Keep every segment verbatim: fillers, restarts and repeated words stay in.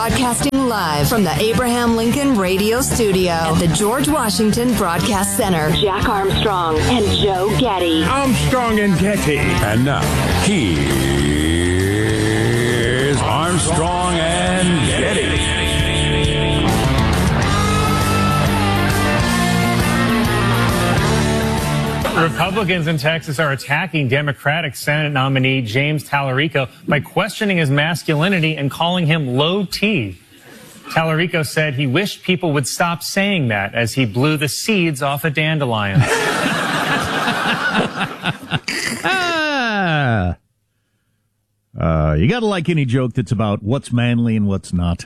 Broadcasting live from the Abraham Lincoln Radio Studio at the George Washington Broadcast Center. Jack Armstrong and Joe Getty. Armstrong and Getty. And now, here's Armstrong and Getty. Republicans in Texas are attacking Democratic Senate nominee James Tallarico by questioning his masculinity and calling him low T. Tallarico said he wished people would stop saying that as he blew the seeds off a dandelion. ah. uh, you got to like any joke that's about what's manly and what's not.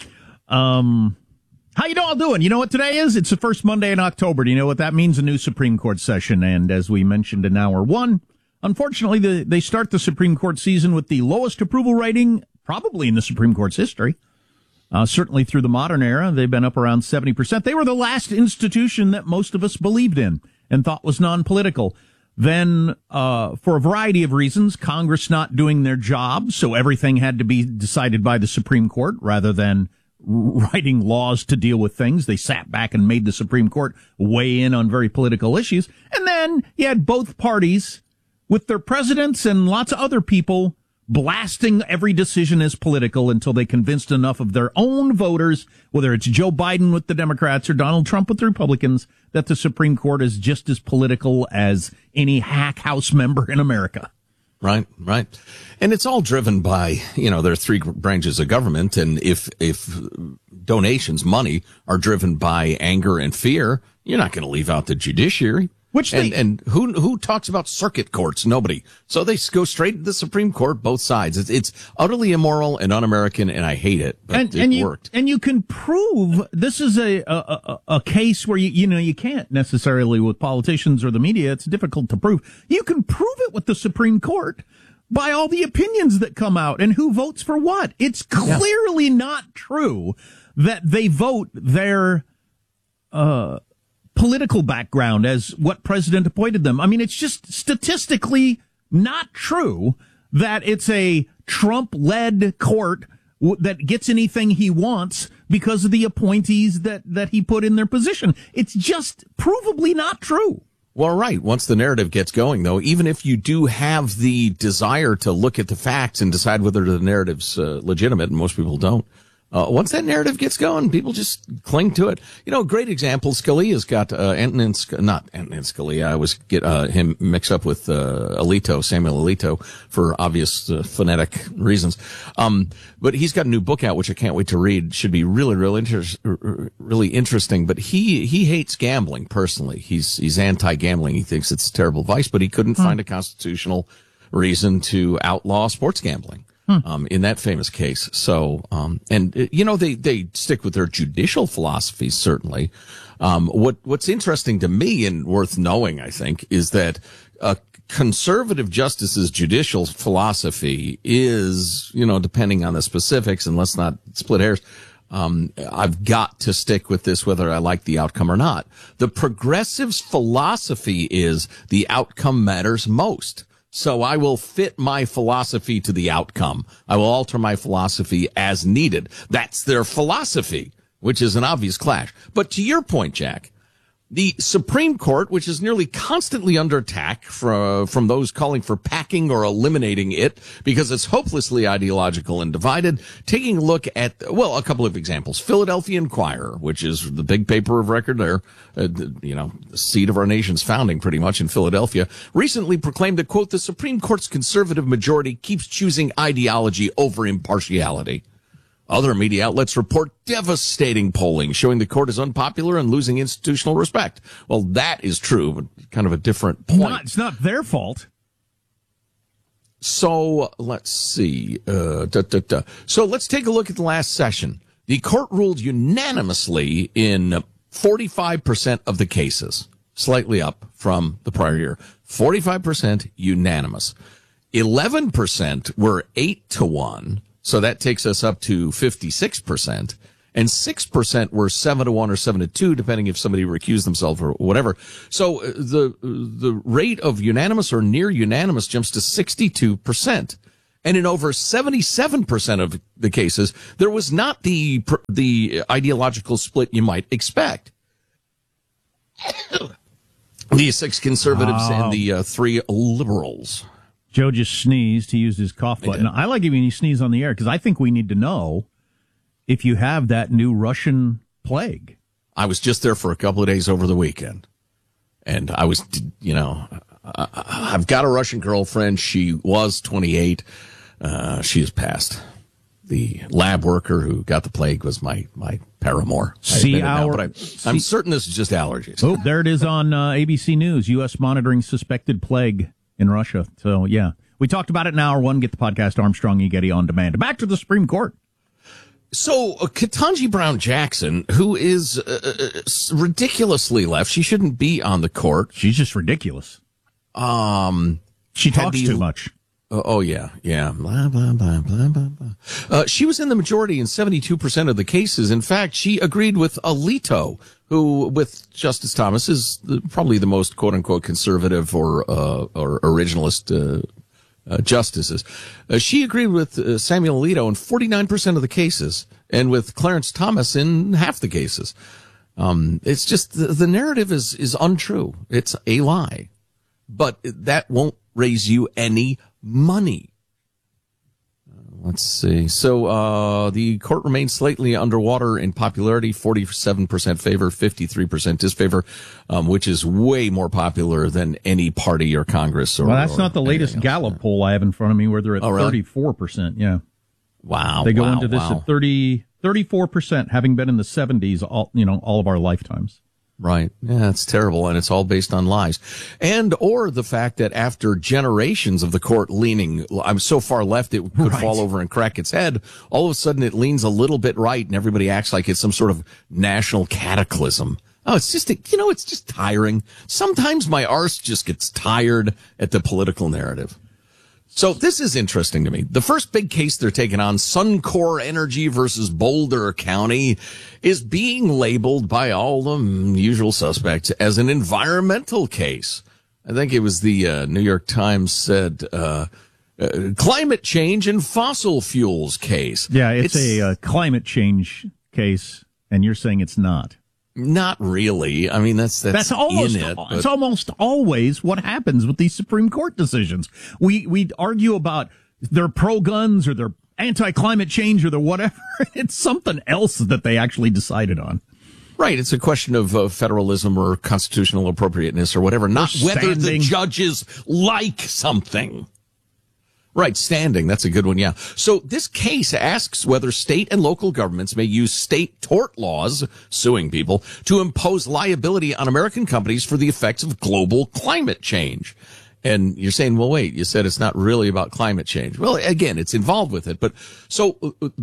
Um... How you all doing? You know what today is? It's the first Monday in October. Do you know what that means? A new Supreme Court session. And as we mentioned in hour one, unfortunately, the, they start the Supreme Court season with the lowest approval rating probably in the Supreme Court's history. Uh, certainly through the modern era, they've been up around seventy percent. They were the last institution that most of us believed in and thought was non-political. Then, uh, for a variety of reasons, Congress not doing their job, so everything had to be decided by the Supreme Court rather than writing laws to deal with things. They sat back and made the Supreme Court weigh in on very political issues. And then you had both parties with their presidents and lots of other people blasting every decision as political until they convinced enough of their own voters, whether it's Joe Biden with the Democrats or Donald Trump with the Republicans, that the Supreme Court is just as political as any hack House member in America. Right, right. And it's all driven by, you know, there are three branches of government. And if, if donations, money are driven by anger and fear, you're not going to leave out the judiciary. Which they, and, and who, who talks about circuit courts? Nobody. So they go straight to the Supreme Court, both sides. It's, it's utterly immoral and un-American, and I hate it, but and, it and you, worked. And you can prove this is a, a, a, a case where you, you know, you can't necessarily with politicians or the media. It's difficult to prove. You can prove it with the Supreme Court by all the opinions that come out and who votes for what. It's clearly yeah. not true that they vote their, uh, political background as what president appointed them. I mean, it's just statistically not true that it's a Trump-led court w- that gets anything he wants because of the appointees that, that he put in their position. It's just provably not true. Well, right. Once the narrative gets going, though, even if you do have the desire to look at the facts and decide whether the narrative's uh, legitimate, and most people don't, Uh, once that narrative gets going, people just cling to it. You know, a great example, Scalia's got, uh, Antonin, Sc- not Antonin Scalia, I always get, uh, him mixed up with, uh, Alito, Samuel Alito, for obvious, uh, phonetic reasons. Um, but he's got a new book out, which I can't wait to read. Should be really, really, inter- really interesting. But he, he hates gambling personally. He's, he's anti-gambling. He thinks it's a terrible vice, but he couldn't hmm. find a constitutional reason to outlaw sports gambling. Hmm. Um, in that famous case. So, um, and, you know, they, they stick with their judicial philosophies, certainly. Um, what, what's interesting to me and worth knowing, I think, is that a conservative justice's judicial philosophy is, you know, depending on the specifics, and let's not split hairs, um, I've got to stick with this whether I like the outcome or not. The progressive's philosophy is the outcome matters most. So I will fit my philosophy to the outcome. I will alter my philosophy as needed. That's their philosophy, which is an obvious clash. But to your point, Jack, the Supreme Court, which is nearly constantly under attack from, from those calling for packing or eliminating it because it's hopelessly ideological and divided, taking a look at, well, a couple of examples. Philadelphia Inquirer, which is the big paper of record there, uh, you know, the seat of our nation's founding pretty much in Philadelphia, recently proclaimed that, quote, the Supreme Court's conservative majority keeps choosing ideology over impartiality. Other media outlets report devastating polling showing the court is unpopular and losing institutional respect. Well, that is true, but kind of a different point. Not, it's not their fault. So let's see. Uh, da, da, da. So let's take a look at the last session. The court ruled unanimously in forty-five percent of the cases, slightly up from the prior year. forty-five percent unanimous. eleven percent were eight to one. So that takes us up to fifty-six percent. And six percent were seven to one or seven to two, depending if somebody recused themselves or whatever. So the the rate of unanimous or near unanimous jumps to sixty-two percent. And in over seventy-seven percent of the cases, there was not the the ideological split you might expect. The six conservatives wow. and the uh, three liberals. Joe just sneezed. He used his cough button. I, I like it when you sneeze on the air because I think we need to know if you have that new Russian plague. I was just there for a couple of days over the weekend. And I was, you know, I've got a Russian girlfriend. She was twenty-eight. Uh, she has passed. The lab worker who got the plague was my, my paramour. See our, now, but I, see, I'm certain this is just allergies. Oh, there it is on uh, A B C News. U S monitoring suspected plague in Russia. So, yeah. We talked about it in hour one. Get the podcast Armstrong and Getty on demand. Back to the Supreme Court. So, uh, Ketanji Brown Jackson, who is uh, ridiculously left, she shouldn't be on the court. She's just ridiculous. Um, she talks the, too much. Uh, oh, yeah, yeah. Blah, blah, blah, blah, blah, blah. Uh, she was in the majority in seventy-two percent of the cases. In fact, she agreed with Alito, who, with Justice Thomas, is the, probably the most quote-unquote conservative or uh, or originalist uh, uh, justices. Uh, she agreed with uh, Samuel Alito in forty-nine percent of the cases, and with Clarence Thomas in half the cases. Um, it's just the, the narrative is is untrue. It's a lie, but that won't raise you any money. Let's see. So, uh, the court remains slightly underwater in popularity, forty-seven percent favor, fifty-three percent disfavor, um, which is way more popular than any party or Congress. Or, well, that's or not the latest Gallup poll I have in front of me where they're at oh, really? thirty-four percent. Yeah. Wow. They go wow, into this wow. at thirty, thirty-four percent, having been in the seventies all, you know, all of our lifetimes. Right. Yeah, it's terrible, and it's all based on lies. And or the fact that after generations of the court leaning, I'm so far left it could right. fall over and crack its head, all of a sudden it leans a little bit right, and everybody acts like it's some sort of national cataclysm. Oh, it's just, a, you know, it's just tiring. Sometimes my arse just gets tired at the political narrative. So this is interesting to me. The first big case they're taking on, Suncor Energy versus Boulder County, is being labeled by all the usual suspects as an environmental case. I think it was the uh, New York Times said uh, uh, climate change and fossil fuels case. Yeah, it's, it's a uh, climate change case, and you're saying it's not. Not really. I mean, that's that's, that's almost, in it. It's but... almost always what happens with these Supreme Court decisions. We we argue about they're pro-guns or they're anti-climate change or they're whatever. It's something else that they actually decided on. Right. It's a question of uh, federalism or constitutional appropriateness or whatever, not whether the judges like something. Right, standing. That's a good one, yeah. So this case asks whether state and local governments may use state tort laws, suing people, to impose liability on American companies for the effects of global climate change. And you're saying, well, wait, you said it's not really about climate change. Well, again, it's involved with it. But so,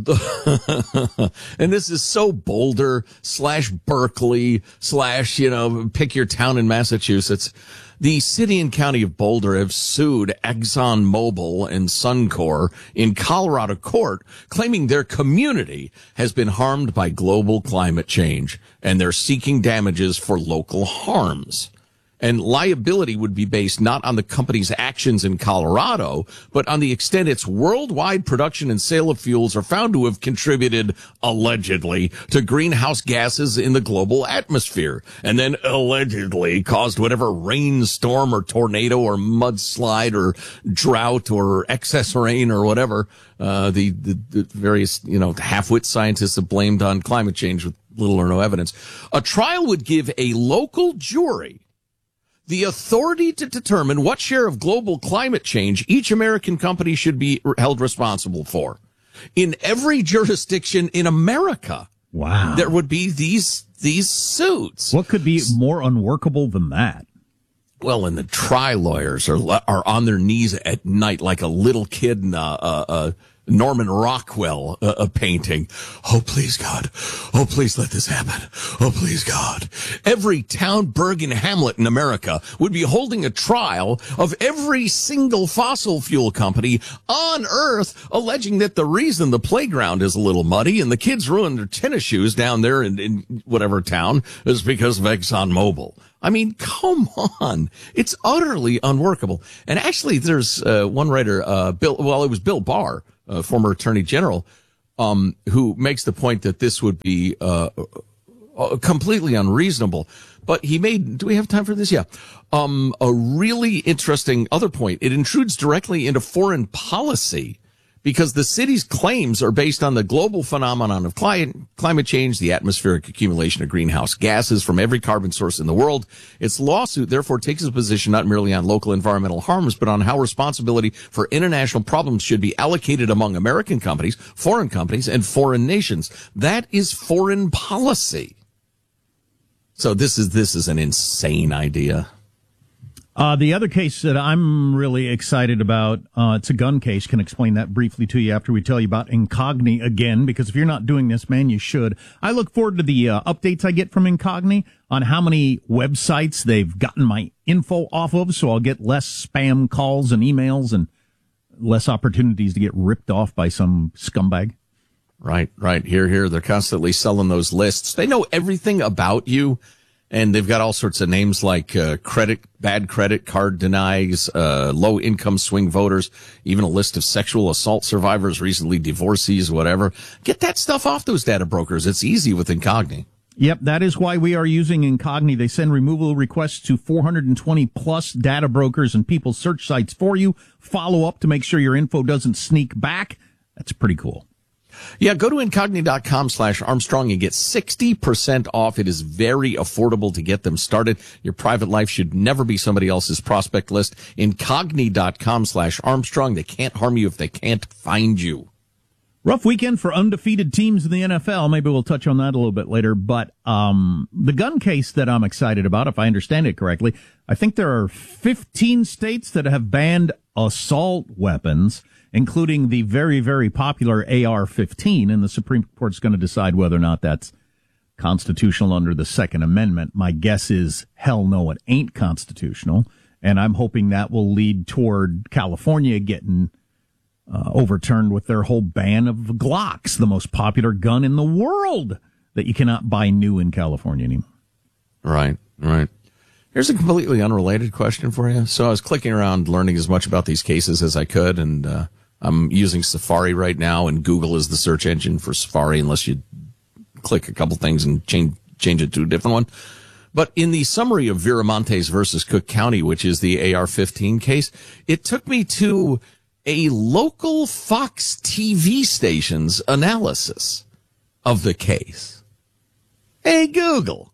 the, and this is so Boulder slash Berkeley slash, you know, pick your town in Massachusetts. The city and county of Boulder have sued ExxonMobil and Suncor in Colorado court, claiming their community has been harmed by global climate change, and they're seeking damages for local harms. And liability would be based not on the company's actions in Colorado, but on the extent its worldwide production and sale of fuels are found to have contributed, allegedly, to greenhouse gases in the global atmosphere, and then allegedly caused whatever rainstorm or tornado or mudslide or drought or excess rain or whatever, uh, the, the, the various, you know, half-wit scientists have blamed on climate change with little or no evidence. A trial would give a local jury the authority to determine what share of global climate change each American company should be held responsible for. In every jurisdiction in America, wow, there would be these these suits. What could be more unworkable than that? Well, and the tri lawyers are are on their knees at night like a little kid in a, a, a Norman Rockwell uh, a painting. Oh, please, God. Oh, please let this happen. Oh, please, God. Every town, burg, and hamlet in America would be holding a trial of every single fossil fuel company on Earth, alleging that the reason the playground is a little muddy and the kids ruined their tennis shoes down there in, in whatever town is because of ExxonMobil. I mean, come on. It's utterly unworkable. And actually, there's uh, one writer, uh, Bill, well, it was Bill Barr, uh, former attorney general, um, who makes the point that this would be uh, uh, completely unreasonable. But he made, do we have time for this? Yeah. Um, a really interesting other point. It intrudes directly into foreign policy, because the city's claims are based on the global phenomenon of climate, climate change, the atmospheric accumulation of greenhouse gases from every carbon source in the world. Its lawsuit, therefore, takes a position not merely on local environmental harms, but on how responsibility for international problems should be allocated among American companies, foreign companies, and foreign nations. That is foreign policy. So this is this is an insane idea. Uh, the other case that I'm really excited about, uh, it's a gun case. Can explain that briefly to you after we tell you about Incogni again, because if you're not doing this, man, you should. I look forward to the uh, updates I get from Incogni on how many websites they've gotten my info off of, so I'll get less spam calls and emails and less opportunities to get ripped off by some scumbag. Right, right. Here, here. They're constantly selling those lists. They know everything about you. And they've got all sorts of names like uh, credit, bad credit card denies, uh, low income swing voters, even a list of sexual assault survivors, recently divorcees, whatever. Get that stuff off those data brokers. It's easy with Incogni. Yep, that is why we are using Incogni. They send removal requests to four hundred twenty plus data brokers and people's search sites for you. Follow up to make sure your info doesn't sneak back. That's pretty cool. Yeah, go to Incogni.com slash Armstrong and get sixty percent off. It is very affordable to get them started. Your private life should never be somebody else's prospect list. Incogni.com slash Armstrong. They can't harm you if they can't find you. Rough weekend for undefeated teams in the N F L. Maybe we'll touch on that a little bit later. But um the gun case that I'm excited about, if I understand it correctly, I think there are fifteen states that have banned assault weapons, including the very, very popular A R fifteen, and the Supreme Court's going to decide whether or not that's constitutional under the Second Amendment. My guess is, hell no, it ain't constitutional, and I'm hoping that will lead toward California getting uh, overturned with their whole ban of Glocks, the most popular gun in the world, that you cannot buy new in California anymore. Right, right. Here's a completely unrelated question for you. So I was clicking around learning as much about these cases as I could, and uh I'm using Safari right now, and Google is the search engine for Safari unless you click a couple things and change change it to a different one. But in the summary of Viramontes versus Cook County, which is the A R fifteen case, it took me to a local Fox T V station's analysis of the case. Hey, Google,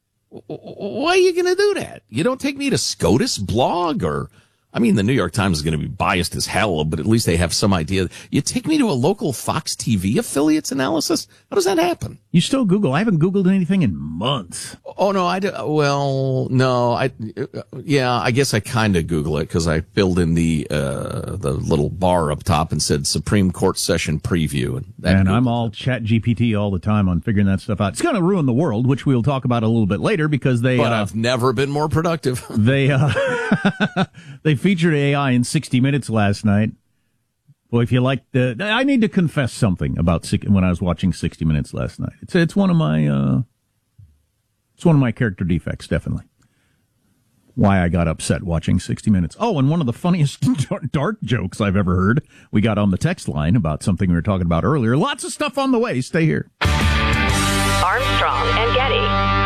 why are you going to do that? You don't take me to SCOTUS blog or... I mean, the New York Times is going to be biased as hell, but at least they have some idea. You take me to a local Fox T V affiliate's analysis? How does that happen? You still Google? I haven't Googled anything in months. Oh, no, I do. Well, no, I, yeah, I guess I kind of Google it because I filled in the, uh, the little bar up top and said Supreme Court session preview. And, that and Googled I'm all Chat G P T all the time on figuring that stuff out. It's going to ruin the world, which we'll talk about a little bit later because they, but uh, I've never been more productive. they, uh, they featured A I in sixty minutes last night. Boy, if you like the, I need to confess something about when I was watching sixty minutes last night. It's it's one of my uh, it's one of my character defects, definitely. Why I got upset watching sixty minutes. Oh, and one of the funniest dark jokes I've ever heard. We got on the text line about something we were talking about earlier. Lots of stuff on the way. Stay here. Armstrong and Getty.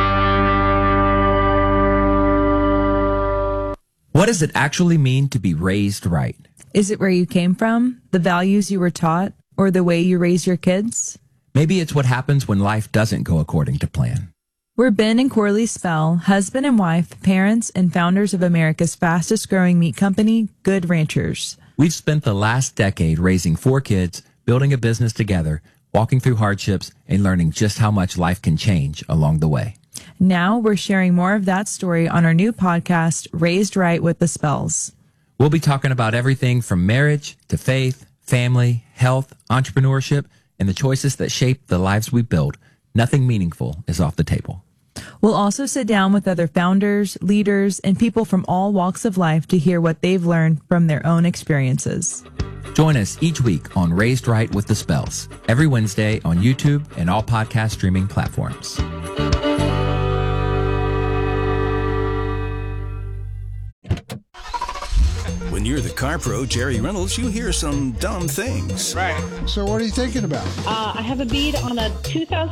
What does it actually mean to be raised right? Is it where you came from, the values you were taught, or the way you raise your kids? Maybe it's what happens when life doesn't go according to plan. We're Ben and Corley Spell, husband and wife, parents, and founders of America's fastest growing meat company, Good Ranchers. We've spent the last decade raising four kids, building a business together, walking through hardships, and learning just how much life can change along the way. Now we're sharing more of that story on our new podcast, Raised Right with the Spells. We'll be talking about everything from marriage to faith, family, health, entrepreneurship, and the choices that shape the lives we build, nothing meaningful is off the table. We'll also sit down with other founders, leaders, and people from all walks of life to hear what they've learned from their own experiences. Join us each week on Raised Right with the Spells, every Wednesday on YouTube and all podcast streaming platforms. When you're the car pro, Jerry Reynolds, you hear some dumb things. Right. So what are you thinking about? Uh, I have a bead on a two thousand